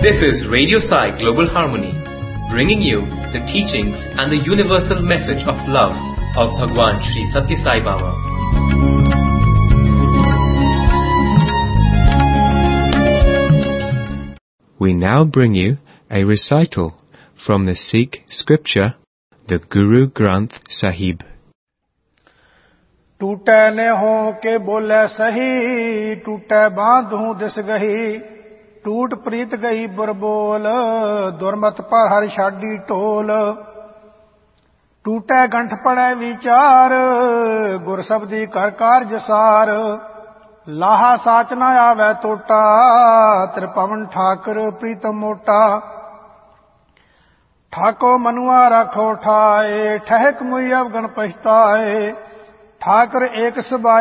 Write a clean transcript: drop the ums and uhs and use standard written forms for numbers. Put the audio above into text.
This is Radio Sai Global Harmony, bringing you the teachings and the universal message of love of Bhagwan Sri Satya Sai Baba. We now bring you a recital from the Sikh scripture, the Guru Granth Sahib. टूटे ने हो के बोले सही, टूटे बांधू this गही, टूट प्रीत गई बुरबोल, दुर्मत पर हर छाडी टोल। टूटे गंठ पड़े विचार, गुर शब्दी कर कारज सार, लाहा साच न आवे टोटा, त्रिपवन ठाकर प्रीतम मोटा। ठाको मनुआ राखो ठाए, ठहक मुई अवगण पछताए, ठाकर एक सबाई